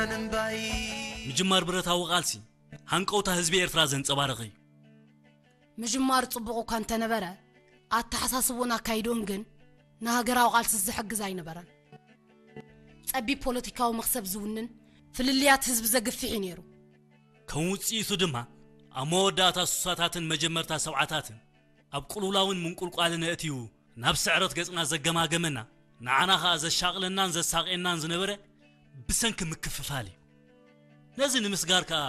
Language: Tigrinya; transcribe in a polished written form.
مجمار برتاو قالسي هنقوتا حزب ኤርትራ ዘንጸባረቀ مجمار ጽبقو كان تنبره አታሐሳስቦና ካይዶን ግን ናገራው ቃልስ ዝሕግዝ አይነበረን ጸቢ ፖለቲካው መክሰብ ዝውንን ፍልልያት ህዝብ ዘግፍዒ ነይሩ ከውጽኢቱ ድማ አሞዳታ ሱሳታትን መጀመርታ ሰብዓታትን ኣብ ቁሉላውን ምንቁልቋልን እትዩ ናብ ስዕረት ገጽና ዘገማገመና ናዓናኻ ዘሻቅለናን ዘሳቀናን ዝነበረ ብሰንክ ምክፍፋሊ ነዚ ንምስጋርካ